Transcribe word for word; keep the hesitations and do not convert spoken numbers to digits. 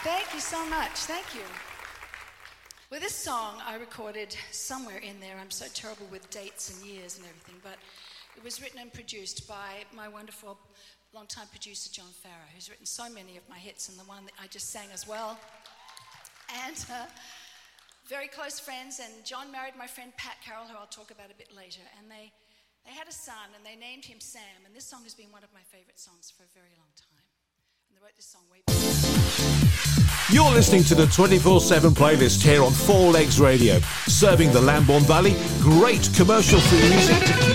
Thank you so much. Thank you. Well, this song I recorded somewhere in there. I'm so terrible with dates and years and everything, but it was written and produced by my wonderful longtime producer, John Farrar, who's written so many of my hits, and the one that I just sang as well. And uh, very close friends, and John married my friend Pat Carroll, who I'll talk about a bit later, and they, they had a son, and they named him Sam, and this song has been one of my favourite songs for a very long time. And they wrote this song way back. You're listening to the twenty-four seven playlist here on Four Legs Radio, serving the Lambourn Valley. Great commercial-free music to keep